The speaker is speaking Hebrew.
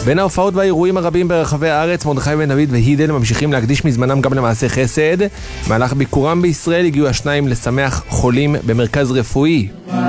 בין ההופעות והאירועים הרבים ברחבי הארץ, מרדכי בן דוד והידל ממשיכים להקדיש מזמנם גם למעשה חסד. מהלך ביקורם בישראל הגיעו השניים לשמח חולים במרכז רפואי.